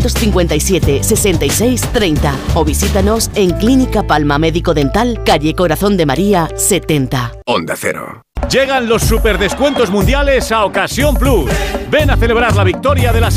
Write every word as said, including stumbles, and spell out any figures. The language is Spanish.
cincuenta y siete, sesenta y seis, treinta o visítanos en Clínica Palma Médico Dental, calle Corazón de María, setenta. Onda Cero. Llegan los superdescuentos mundiales a Ocasión Plus. Ven a celebrar la victoria de la